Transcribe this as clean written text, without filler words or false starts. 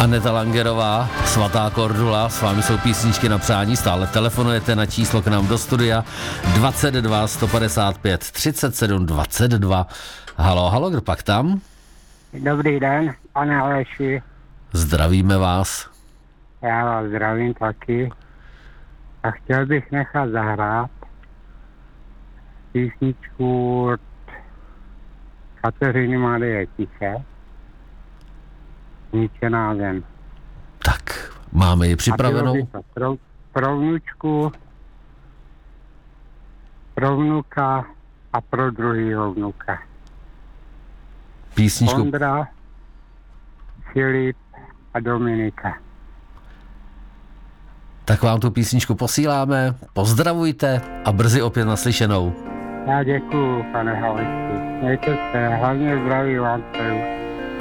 Aneta Langerová, Svatá Kordula, s vámi jsou písničky na přání, stále telefonujete na číslo k nám do studia 22 155 37 22. Halo, kdo pak tam? Dobrý den, pane Aleši. Zdravíme vás. Já vás zdravím taky. A chtěl bych nechat zahrát písničku od Kateřiny Marie Tiché, Zničená zem. Tak, máme ji připravenou. Pro vnučku, pro vnuka a pro druhýho vnuka. Písničku. Ondra, Filip a Dominika. Tak vám tu písničku posíláme, pozdravujte a brzy opět naslyšenou. Já děkuju, pane Haleši. Mějte se, hlavně zdraví vám přeju.